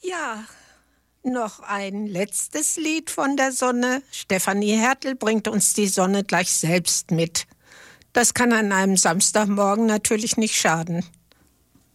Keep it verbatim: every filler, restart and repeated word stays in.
Ja, noch ein letztes Lied von der Sonne. Stefanie Hertel bringt uns die Sonne gleich selbst mit. Das kann an einem Samstagmorgen natürlich nicht schaden.